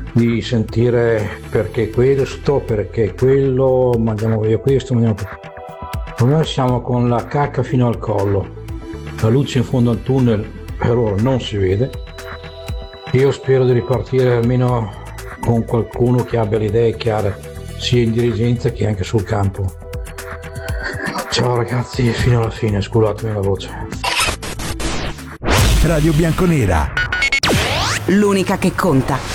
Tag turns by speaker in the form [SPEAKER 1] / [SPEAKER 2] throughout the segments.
[SPEAKER 1] di sentire perché questo, perché quello, mandiamo via questo, mandiamo noi siamo con la cacca fino al collo, la luce in fondo al tunnel per ora non si vede. Io spero di ripartire almeno con qualcuno che abbia le idee chiare sia in dirigenza che anche sul campo. Ciao ragazzi, fino alla fine, scusatemi la voce.
[SPEAKER 2] Radio Bianconera,
[SPEAKER 3] l'unica che conta.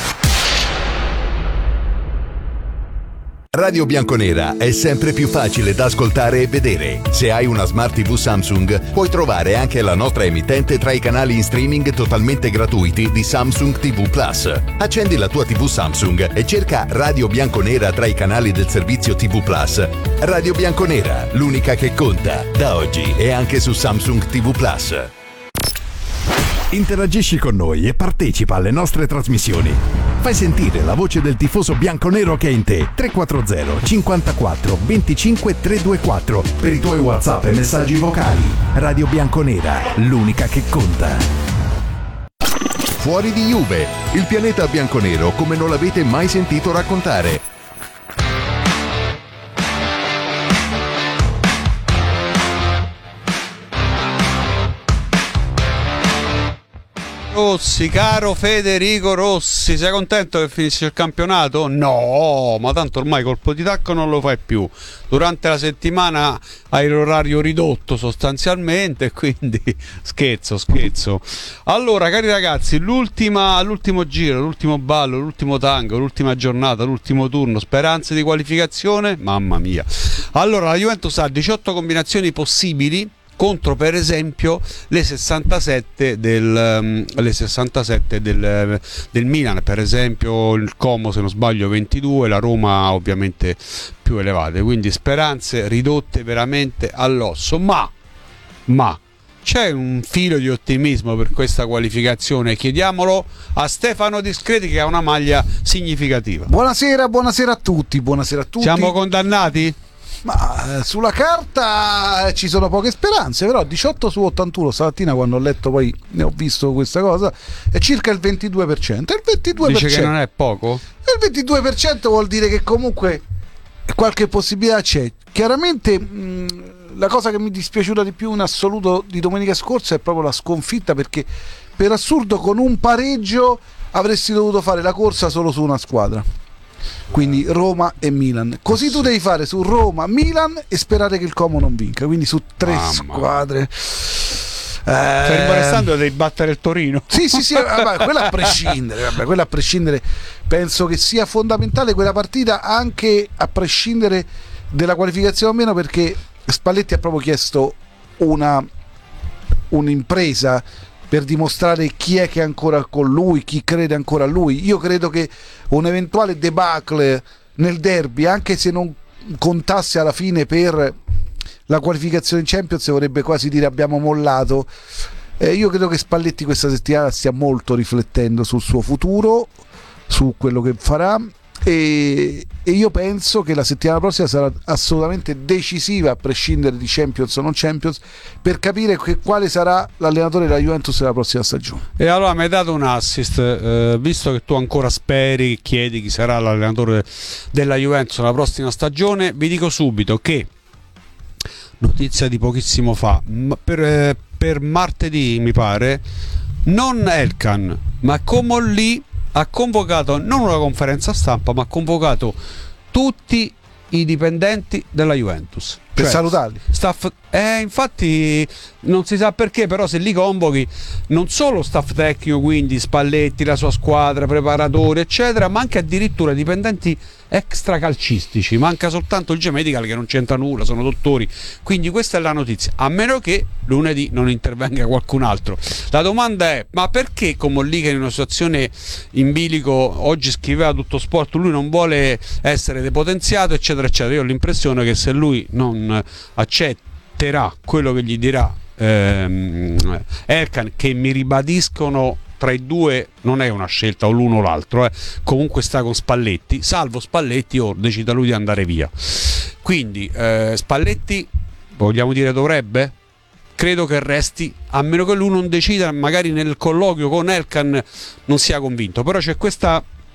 [SPEAKER 4] Radio Bianconera è sempre più facile da ascoltare e vedere. Se hai una Smart TV Samsung, puoi trovare anche la nostra emittente tra i canali in streaming totalmente gratuiti di Samsung TV Plus. Accendi la tua TV Samsung e cerca Radio Bianconera tra i canali del servizio TV Plus. Radio Bianconera, l'unica che conta, da oggi e anche su Samsung TV Plus.
[SPEAKER 2] Interagisci con noi e partecipa alle nostre trasmissioni. Fai sentire la voce del tifoso bianconero che è in te. 340 54 25 324 per i tuoi WhatsApp e messaggi vocali. Radio Bianconera, l'unica che conta.
[SPEAKER 4] Fuori di Juve, il pianeta bianconero come non l'avete mai sentito raccontare.
[SPEAKER 5] Rossi, caro Federico Rossi, sei contento che finisce il campionato? No, ma tanto ormai colpo di tacco non lo fai più. Durante la settimana hai l'orario ridotto sostanzialmente, quindi scherzo. Allora, cari ragazzi, l'ultimo giro, l'ultimo ballo, l'ultimo tango, l'ultima giornata, l'ultimo turno, speranze di qualificazione? Mamma mia. Allora, la Juventus ha 18 combinazioni possibili contro per esempio le 67 del Milan, per esempio il Como se non sbaglio 22, la Roma ovviamente più elevate, quindi speranze ridotte veramente all'osso, ma c'è un filo di ottimismo per questa qualificazione, chiediamolo a Stefano Discreti che ha una maglia significativa.
[SPEAKER 6] Buonasera a tutti.
[SPEAKER 5] Siamo condannati?
[SPEAKER 6] Ma sulla carta ci sono poche speranze, però 18 su 81 stamattina quando ho letto, poi ne ho visto questa cosa, è circa il 22%. Il 22%
[SPEAKER 5] dice che non è poco?
[SPEAKER 6] Il 22% vuol dire che comunque qualche possibilità c'è. Chiaramente la cosa che mi è dispiaciuta di più in assoluto di domenica scorsa è proprio la sconfitta, perché per assurdo con un pareggio avresti dovuto fare la corsa solo su una squadra, quindi Roma e Milan. Così tu devi fare su Roma, Milan e sperare che il Como non vinca, quindi su tre squadre.
[SPEAKER 5] Fermo restando devi battere il Torino.
[SPEAKER 6] Sì, quella a prescindere penso che sia fondamentale quella partita, anche a prescindere della qualificazione o meno, perché Spalletti ha proprio chiesto un'impresa per dimostrare chi è che è ancora con lui, chi crede ancora a lui. Io credo che un eventuale debacle nel derby, anche se non contasse alla fine per la qualificazione in Champions, vorrebbe quasi dire abbiamo mollato. Io credo che Spalletti questa settimana stia molto riflettendo sul suo futuro, su quello che farà, e io penso che la settimana prossima sarà assolutamente decisiva, a prescindere di Champions o non Champions, per capire quale sarà l'allenatore della Juventus della prossima stagione.
[SPEAKER 5] E allora mi hai dato un assist, visto che tu ancora speri, chiedi chi sarà l'allenatore della Juventus la prossima stagione, vi dico subito che notizia di pochissimo fa, per martedì mi pare, non Elkan ma Comolli ha convocato non una conferenza stampa, ma ha convocato tutti i dipendenti della Juventus
[SPEAKER 6] per salutarli.
[SPEAKER 5] Staff, infatti non si sa perché, però se li convochi non solo staff tecnico, quindi Spalletti, la sua squadra, preparatori eccetera, ma anche addirittura dipendenti extracalcistici. Manca soltanto il G-Medical che non c'entra nulla, sono dottori, quindi questa è la notizia, a meno che lunedì non intervenga qualcun altro. La domanda è: ma perché Comolli, che in una situazione in bilico, oggi scriveva Tutto Sport, lui non vuole essere depotenziato eccetera eccetera? Io ho l'impressione che se lui non accetterà quello che gli dirà Erkan, che mi ribadiscono tra i due non è una scelta o l'uno o l'altro, comunque sta con Spalletti, salvo Spalletti o decida lui di andare via. Quindi Spalletti, vogliamo dire, dovrebbe? Credo che resti, a meno che lui non decida, magari nel colloquio con Elkan non sia convinto. Però c'è questa